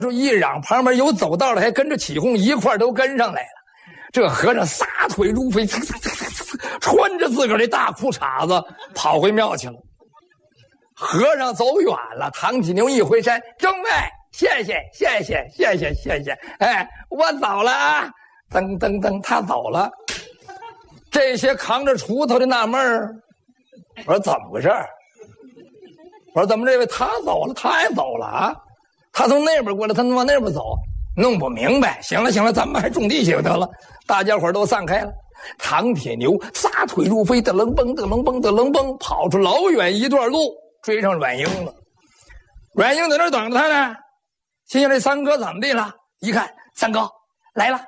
就一嚷，旁边有走道的还跟着起哄，一块都跟上来了。这和尚撒腿如飞，穿着自个儿的大裤衩子跑回庙去了。和尚走远了，唐启牛一回身，众位，谢谢，哎，我走了啊！噔噔噔，他走了。这些扛着锄头的纳闷儿，我说怎么回事？我说怎么这位他走了，他也走了啊？他从那边过来，他往那边走，弄不明白。行了，咱们还种地去得了。大家伙都散开了。唐铁牛撒腿如飞，的楞蹦，跑出老远一段路，追上阮英了。阮英在那等着他呢，心想这三哥怎么地了？一看，三哥来了。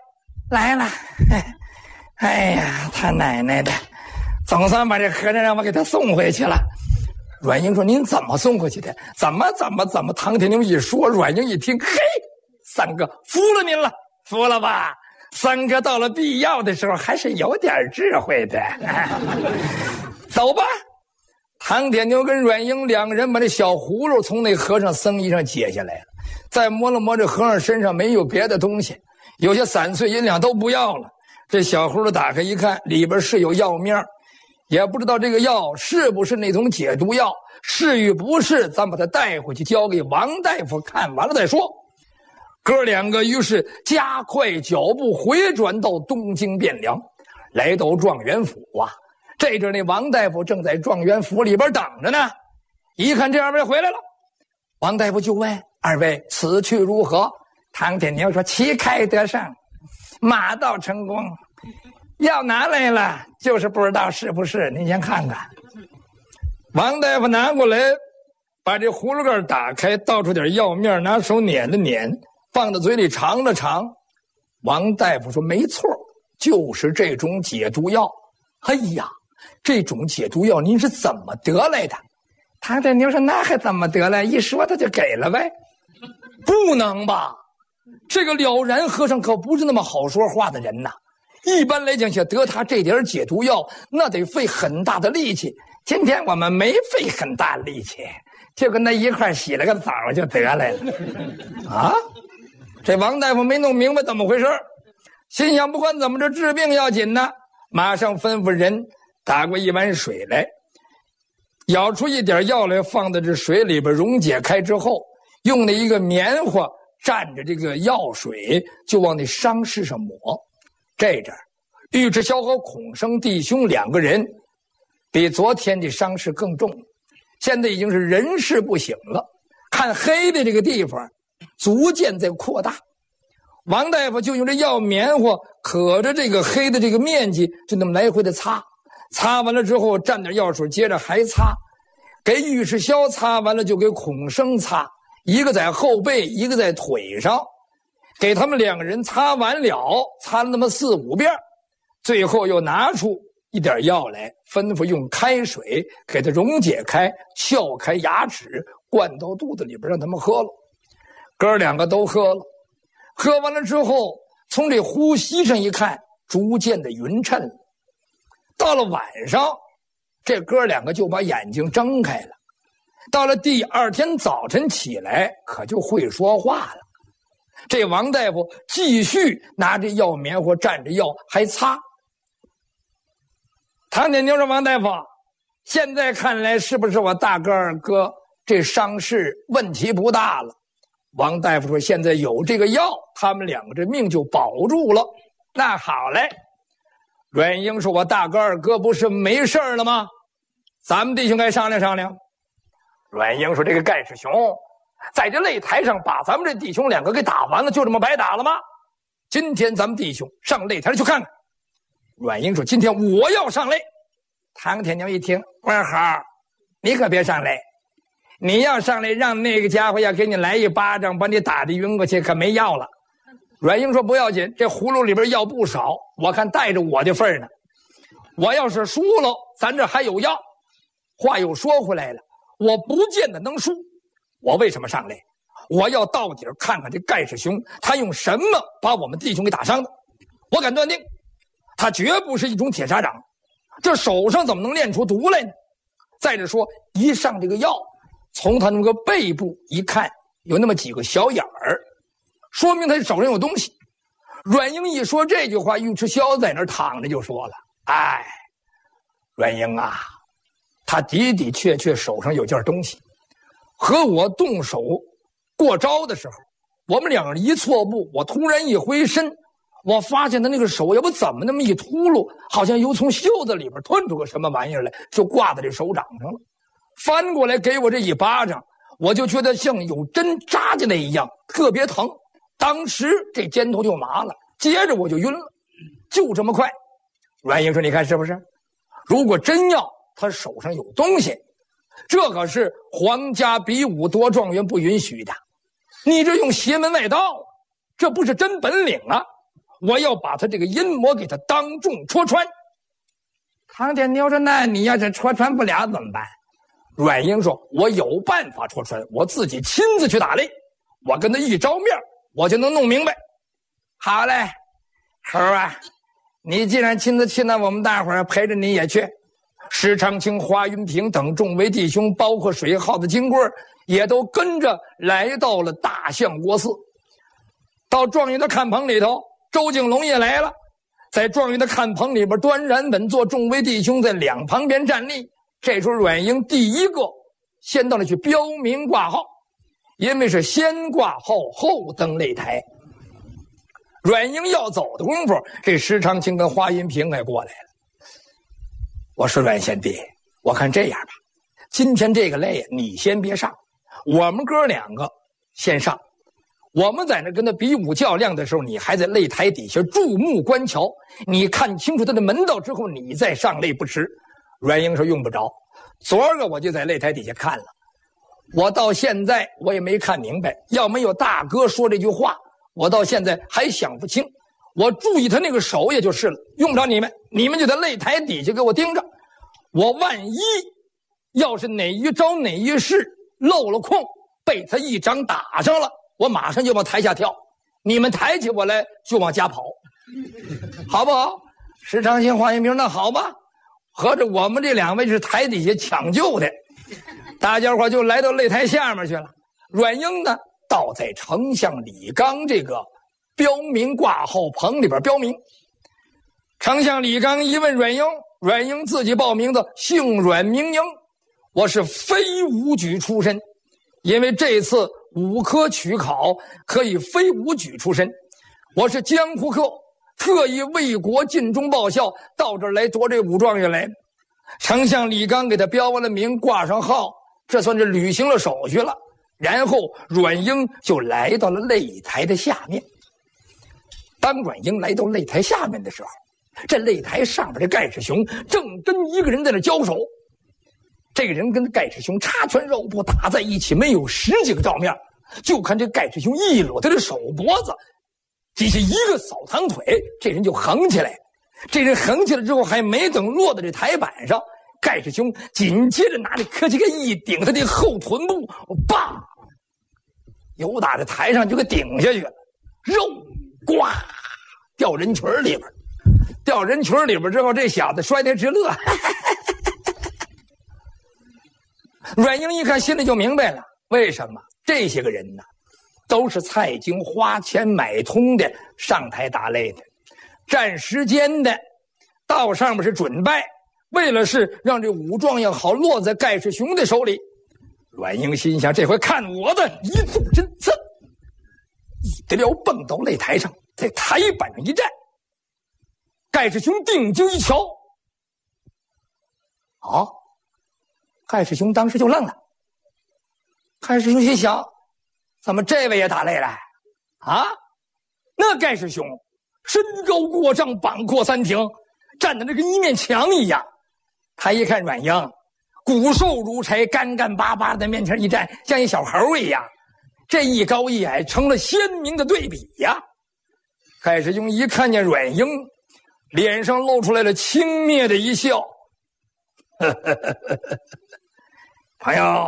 哎呀，他奶奶的，总算把这和尚让我给他送回去了。阮英说：“您怎么送回去的？怎么？”唐铁牛一说，阮英一听，嘿，三哥服了您了，服了吧？三哥到了必要的时候还是有点智慧的。走吧。唐铁牛跟阮英两个人把这小葫芦从那和尚僧衣上解下来了，再摸了摸这和尚身上没有别的东西，有些散碎银两都不要了。这小葫芦打开一看，里边是有药面，也不知道这个药是不是那种解毒药，是与不是，咱把它带回去交给王大夫看完了再说。哥两个于是加快脚步回转到东京汴梁，来到状元府啊。这阵那王大夫正在状元府里边等着呢，一看这二位回来了，王大夫就问二位此去如何？唐铁牛说：旗开得胜，马到成功，药拿来了，就是不知道是不是，您先看看。王大夫拿过来，把这葫芦盖打开，倒出点药面，拿手捻了捻，放到嘴里尝了尝。王大夫说：没错，就是这种解毒药。哎呀，这种解毒药您是怎么得来的？唐铁牛说：那还怎么得来？一说他就给了呗。不能吧，这个了然和尚可不是那么好说话的人呐。一般来讲，想得他这点解毒药，那得费很大的力气。今天我们没费很大力气，就跟他一块洗了个澡就得来了。啊，这王大夫没弄明白怎么回事，心想不管怎么着治病要紧呢，马上吩咐人打过一碗水来，舀出一点药来，放在这水里边溶解开之后，用那一个棉花蘸着这个药水就往那伤势上抹。这阵尉迟萧和孔生弟兄两个人比昨天的伤势更重，现在已经是人事不省了，看黑的这个地方逐渐在扩大。王大夫就用这药棉花可着这个黑的这个面积，就那么来回的擦，擦完了之后蘸点药水，接着还擦，给尉迟萧擦完了就给孔生擦，一个在后背，一个在腿上，给他们两个人擦完了，擦了那么4、5遍，最后又拿出一点药来，吩咐用开水给它溶解开，撬开牙齿，灌到肚子里边让他们喝了。哥两个都喝了，喝完了之后，从这呼吸上一看，逐渐的匀称了。到了晚上，这哥两个就把眼睛睁开了。到了第二天早晨起来，可就会说话了。这王大夫继续拿着药棉花蘸着药还擦。唐铁牛说：王大夫，现在看来是不是我大哥二哥这伤势问题不大了？王大夫说：现在有这个药，他们两个这命就保住了。那好嘞。阮英说：我大哥二哥不是没事了吗？咱们弟兄该商量商量。阮英说：这个盖世雄在这擂台上把咱们这弟兄两个给打完了，就这么白打了吗？今天咱们弟兄上擂台去看看。阮英说：今天我要上擂。唐铁牛一听，万好，你可别上擂，你要上擂让那个家伙要给你来一巴掌，把你打得晕过去，可没药了。阮英说：不要紧，这葫芦里边药不少，我看带着我的份呢。我要是输了，咱这还有药。话又说回来了，我不见得能输。我为什么上擂？我要到底看看这盖世雄他用什么把我们弟兄给打伤的。我敢断定，他绝不是一种铁砂掌，这手上怎么能练出毒来呢？再者说，一上这个药，从他那个背部一看，有那么几个小眼儿， 说明他手上有东西。阮英一说这句话，尉迟萧在那儿躺着就说了：“哎，阮英啊，他的的确确手上有件东西，和我动手过招的时候，我们两人一错步，我突然一回身，我发现他那个手也不怎么那么一秃噜，好像又从袖子里边吞出个什么玩意儿来，就挂在这手掌上了。翻过来给我这一巴掌，我就觉得像有针扎进来一样，特别疼。当时这肩头就麻了，接着我就晕了，就这么快。”阮英说：“你看是不是？如果真要他手上有东西，这可是皇家比武夺状元不允许的。你这用邪门外道，这不是真本领啊！我要把他这个阴谋给他当众戳穿。”唐天牛说：“那你要是戳穿不了怎么办？”阮英说：“我有办法戳穿，我自己亲自去打擂，我跟他一照面，我就能弄明白。”好嘞，猴啊，你既然亲自去，那我们大伙儿陪着你也去。石长青、华云平等众位弟兄，包括水耗子金棍也都跟着来到了大相国寺。到状元的看棚里头，周景龙也来了，在状元的看棚里边端然稳坐，众位弟兄在两旁边站立。这时候阮英第一个先到了去标明挂号，因为是先挂号后登擂台。阮英要走的功夫，这石长青跟华云平也过来了。我说：“阮贤弟，我看这样吧，今天这个擂你先别上，我们哥两个先上。我们在那跟他比武较量的时候，你还在擂台底下注目观瞧，你看清楚他的门道之后，你再上擂不迟。”阮英说：“用不着，昨儿个我就在擂台底下看了，我到现在我也没看明白，要没有大哥说这句话，我到现在还想不清。我注意他那个手也就是了，用不着你们就在擂台底下给我盯着。我万一要是哪一招哪一式漏了空，被他一掌打上了，我马上就往台下跳，你们抬起我来就往家跑，好不好？”石长青、华云平，那好吧，合着我们这两位是台底下抢救的，大家伙就来到擂台下面去了。阮英呢，倒在丞相李纲这个标明挂号棚里边标明。丞相李纲一问阮英，阮英自己报名的，姓阮名英，我是非武举出身，因为这次武科取考可以非武举出身，我是江湖客，特意为国尽忠报效，到这儿来夺这武状元来。丞相李纲给他标完了名，挂上号，这算是履行了手续了。然后阮英就来到了擂台的下面。当阮英来到擂台下面的时候，这擂台上边的盖世雄正跟一个人在那交手。这个人跟盖世雄插拳绕步打在一起，没有10几个照面，就看这盖世雄一裸他的手脖子，底下一个扫堂腿，这人就横起来。这人横起来之后，还没等落到这台板上，盖世雄紧接着拿着磕叽盖一顶他的后臀部，叭，由打在台上就给顶下去了，肉呱掉人群里边，掉人群里边之后，这小子摔得直乐。阮英一看，心里就明白了，为什么这些个人呢，都是蔡京花钱买通的，上台打擂的，占时间的，到上面是准败，为了是让这武状元好落在盖世雄的手里。阮英心想，这回看我的，一纵身刺，一得了蹦到擂台上，在台板上一站。盖世雄定睛一瞧，盖世雄当时就愣了。盖世雄心想，怎么这位也打擂了啊？那盖世雄身高过丈，膀阔3挺，站的那跟一面墙一样。他一看阮英，骨瘦如柴，干干巴巴的面前一站，像一小猴一样，这一高一矮成了鲜明的对比呀。盖世雄一看见阮英，脸上露出来了轻蔑的一笑。朋友，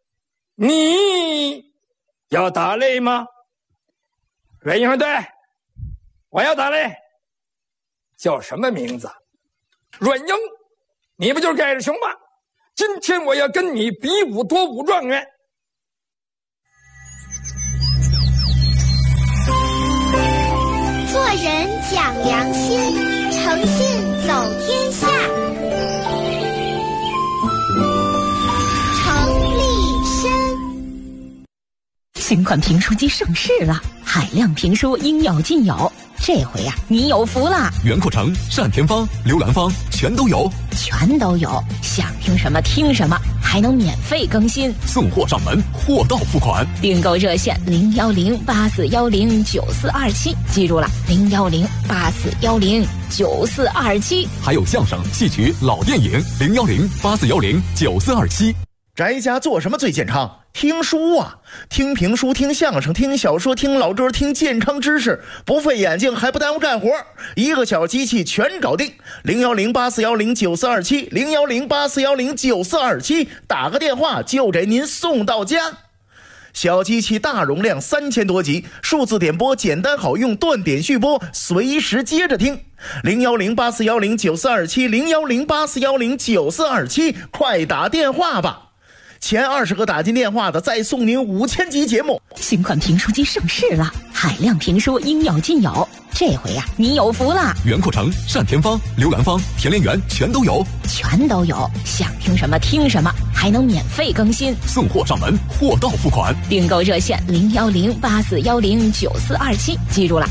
你要打擂吗？阮英说：“对，我要打擂。叫什么名字？阮英，你不就是盖世雄吗？今天我要跟你比武夺武状元。” 人讲良心，诚信走天下。程立身。 新款评书机上市了，海量评书应有尽有。这回呀，你有福了！ 袁阔成、单田芳、刘兰芳全都有， 全都有。想听什么听什么，还能免费更新， 送货上门，货到付款。 订购热线01084109427，记住了01084109427。 还有相声、戏曲、老电影01084109427。 宅家做什么最健康？听书啊，听评书，听相声，听小说，听老歌，听健康知识，不费眼睛还不耽误干活，一个小机器全搞定。01084109427 01084109427，打个电话就给您送到家。小机器大容量3000多集，数字点播简单好用，断点续播，随时接着听。01084109427 01084109427，快打电话吧。前20个打进电话的再送您5000集节目。 新款评书机上市了，海量评书应有尽有。这回呀，你有福了！ 袁阔成、单田芳、刘兰芳、田连元全都有， 全都有。想听什么听什么，还能免费更新， 送货上门，货到付款。 订购热线01084109427，记住了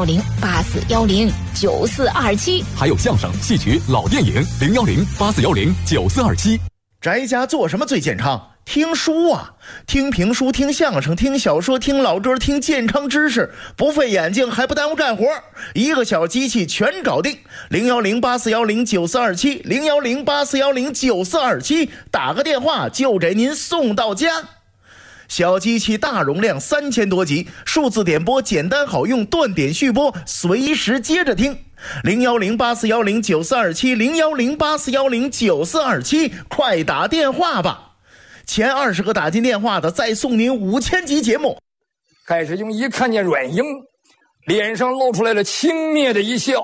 01084109427。 还有相声、戏曲、老电影01084109427。 宅家做什么最健康？听书啊，听评书，听相声，听小说，听老歌，听健康知识，不费眼睛还不耽误干活，一个小机器全搞定。01084109427 01084109427，打个电话就给您送到家。小机器大容量3000多集，数字点播简单好用，断点续播，随时接着听。01084109427 01084109427，快打电话吧。前20个打进电话的再送您5000集节目。 盖世兄一看见阮英，脸上露出来了轻蔑的一笑。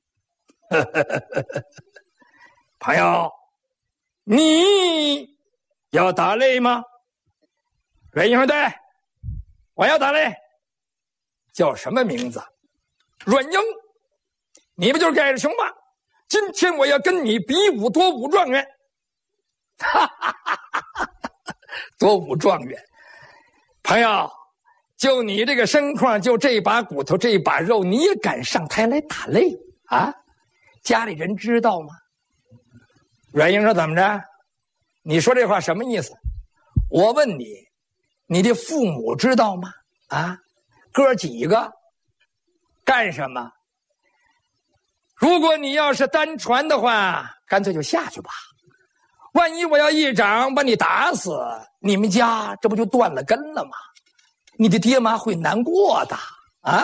朋友，你要打擂吗？阮英说对，我要打擂。叫什么名字？阮英。你不就是盖世雄吗？今天我要跟你比武夺武状元。夺武状元，朋友，就你这个身况，就这把骨头这把肉，你也敢上台来打擂啊？家里人知道吗？阮英说怎么着？你说这话什么意思？我问你，你的父母知道吗？啊，哥几个干什么？如果你要是单传的话，干脆就下去吧。万一我要一掌把你打死，你们家这不就断了根了吗？你的爹妈会难过的啊！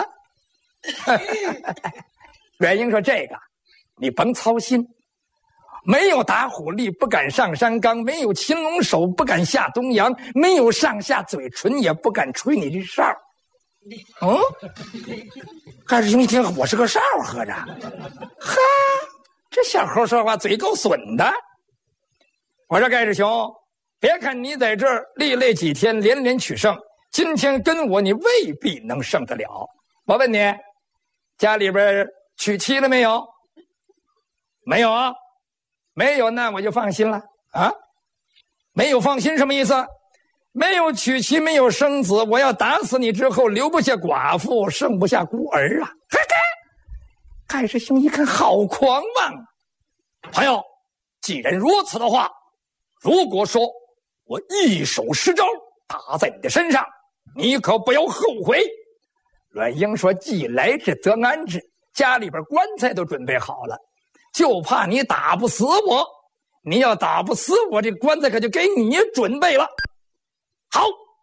阮英说这个你甭操心，没有打虎力不敢上山岗，没有擒龙手不敢下东洋，没有上下嘴唇也不敢吹你这哨。嗯，盖世兄一听，我是个哨合着，哈，这小猴说话嘴够损的。我说盖世兄，别看你在这儿历练几天，连连取胜，今天跟我你未必能胜得了。我问你，家里边娶妻了没有？没有啊，没有，那我就放心了啊。没有放心什么意思？没有娶妻，没有生子，我要打死你之后，留不下寡妇，生不下孤儿啊！盖世兄一看，好狂妄啊！朋友，既然如此的话，如果说我一手施招打在你的身上，你可不要后悔。阮英说：“既来之则安之，家里边棺材都准备好了，就怕你打不死我。你要打不死我，这棺材可就给你准备了。”好，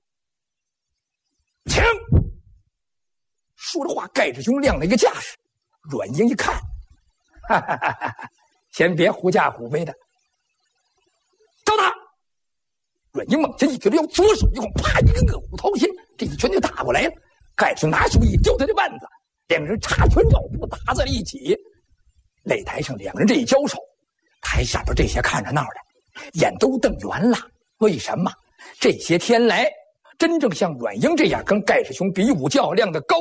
请。说着话，盖世兄亮了一个架势。阮英一看，哈哈哈哈，先别狐假虎威的，招打！阮英猛前一推腰，左手一晃，啪，一个恶虎掏心，这一拳就打过来了。盖世兄拿手一丢他的腕子，两人插拳绕步打在了一起。擂台上两人这一交手，台下边这些看热闹的眼都瞪圆了。为什么？这些天来，真正像阮英这样跟盖世兄比武较量的高